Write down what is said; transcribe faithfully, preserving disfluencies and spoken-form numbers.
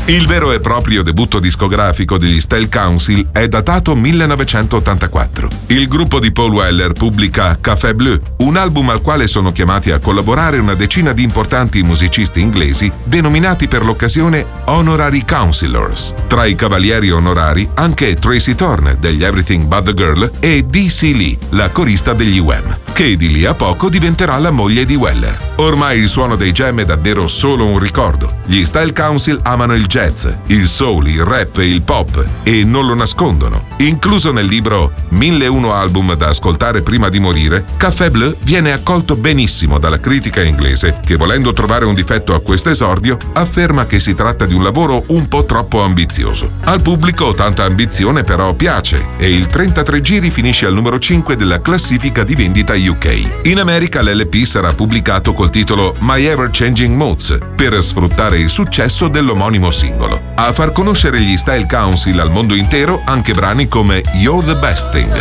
Il vero e proprio debutto discografico degli Style Council è datato millenovecentottantaquattro. Il gruppo di Paul Weller pubblica Café Bleu, un album al quale sono chiamati a collaborare una decina di importanti musicisti inglesi denominati per l'occasione Honorary Councillors. Tra i cavalieri onorari anche Tracy Thorn degli Everything But the Girl e Dee C. Lee, la corista degli Wham, che di lì a poco diventerà la moglie di Weller. Ormai il suono dei Jam è davvero solo un ricordo. Gli Style Council amano il jazz, il soul, il rap e il pop e non lo nascondono. Incluso nel libro mille e uno album da ascoltare prima di morire, Café Bleu viene accolto benissimo dalla critica inglese che, volendo trovare un difetto a questo esordio, afferma che si tratta di un lavoro un po' troppo ambizioso. Al pubblico tanta ambizione però piace e il trentatré giri finisce al numero cinque della classifica di vendita U K. In America l'L P sarà pubblicato col titolo My Ever Changing Moods per sfruttare il successo dell'omonimo singolo. A far conoscere gli Style Council al mondo intero anche brani come You're the Best Thing.